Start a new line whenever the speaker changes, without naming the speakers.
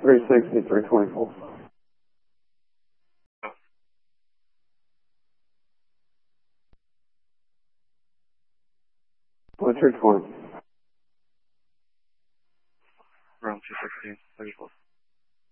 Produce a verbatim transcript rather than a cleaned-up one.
three sixty, three twenty-four. What's your twenty?
Around two sixteen, thirty-four.